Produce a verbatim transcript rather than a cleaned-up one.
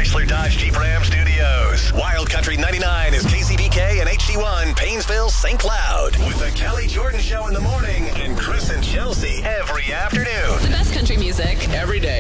Chrysler Dodge Jeep Ram Studios. Wild Country ninety-nine is K C B K and H D one, Paynesville, Saint Cloud. With the Kelly Jordan Show in the morning and Chris and Chelsea every afternoon. The best country music. Every day.